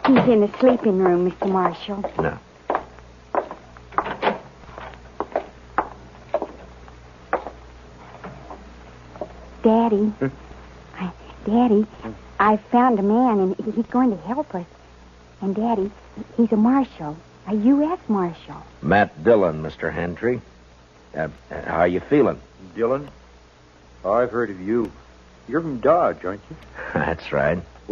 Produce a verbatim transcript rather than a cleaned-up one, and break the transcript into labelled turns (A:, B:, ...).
A: He's in the sleeping room, Mister Marshall.
B: No.
A: Daddy.
B: Hmm?
A: I, Daddy, hmm? I found a man, and he's going to help us. And, Daddy, he's a marshal, a U S marshal.
B: Matt Dillon, Mister Hantry. Uh, how are you feeling?
C: Dillon? Oh, I've heard of you. You're from Dodge, aren't you?
B: That's right.